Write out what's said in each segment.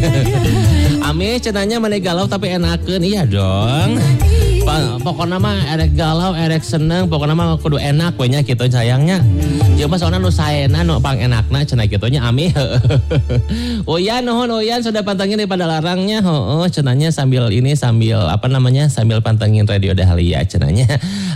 Ami cenanya mana galau tapi enakeun, iya dong. Pokoknya mah erek galau, erek seneng, pokoknya mah kudu enak we nya kitu sayangnya. Jeung mah soalna nu saena nu pang enakna cenah kitu nya Ami. Uyan nuhun Uyan sudah pantengin daripada larangnya. Heeh cenanya sambil sambil pantengin Radio Dahlia cenanya.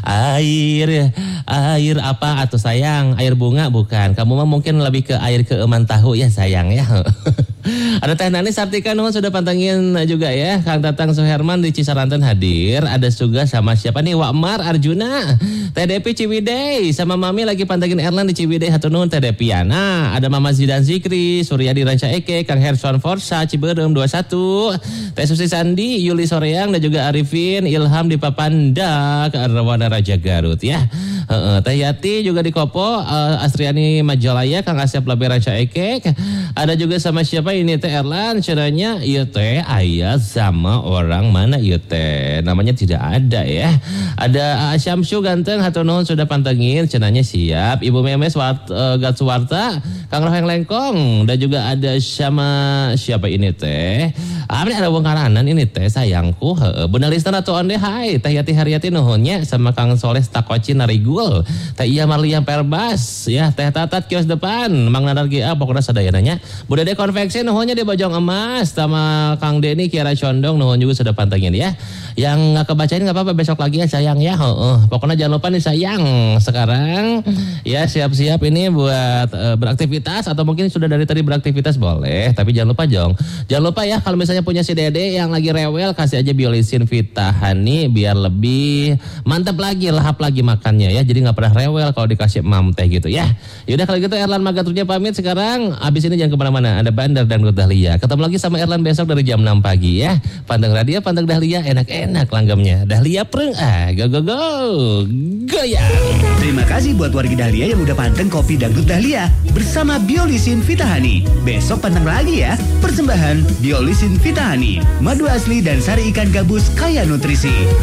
Air apa atuh sayang? Air bunga bukan. Kamu mah mungkin lebih ke air keeman tahu ya sayang ya. Ada Teh Nani Sartika nuhun sudah pantengin juga ya. Kang Tatang Suherman di Cisaranten hadir. Ada juga sama siapa nih? Wakmar Arjuna. Teh Depi Ciwidey sama Mami lagi pantengin Erlan di Ciwidey hatur nuhun Teh Depiana. Ada Mama Zidan Zikri, Suryadi Ranca Eke, Kang Herson Forsa Ciberem 21. Teh Susi Sandi, Yuli Soreang dan juga Arifin Ilham di Papanda ke Arwana Raja Garut ya. Teh Yati juga di Kopo, Astriani Majalaya, Kang Asep Labe Ranca Eke. Ada juga sama siapa ini Teh Erlan, cenanya ieu teh aya sama orang mana ieu teh? Namanya tidak ada ya. Ada Syamsu ganteng hatur nuhun sudah pantengin cenanya siap. Ibu Memes Gatsuwarta, Kang Roheng Lengkong dan juga ada sama siapa ini teh? Ada wong karanan ini teh sayangku. Bunda Listan atau onde hai Teh Yati Haryati nuhunnya sama Kang Soleh Takoci Narigul. Teh Iya Marliam Perbas ya, Teh Tatat kios depan, Mang Nadar GA pokoknya sadayananya. Bunda De Konveksi nuhunnya di Bojong Emas sama Kang Deni Kiara Condong nuhun juga sudah pantengin ya. Yang nggak kebacain nggak apa-apa besok lagi ya sayang ya. Pokoknya jangan lupa nih sayang sekarang ya siap-siap ini buat beraktivitas atau mungkin sudah dari tadi beraktivitas boleh, tapi jangan lupa ya kalau misalnya punya si Dede yang lagi rewel kasih aja Biolisin Vitahani biar lebih mantap lagi, lahap lagi makannya ya. Jadi nggak pernah rewel kalau dikasih mam teh gitu ya. Yaudah kalau gitu Erlan Magatrunya pamit sekarang. Abis ini jangan kemana-mana, ada Bandar dan Dahlia. Ketemu lagi sama Erlan besok dari jam 6 pagi ya. Panteng radio, panteng Dahlia, enak-enak langgamnya. Dahlia preng go goyang. Terima kasih buat warga Dahlia yang udah panteng kopi dangdut Dahlia bersama Biolisin Vitahani. Besok panteng lagi ya. Persembahan Biolisin Vitahani, madu asli dan sari ikan gabus kaya nutrisi.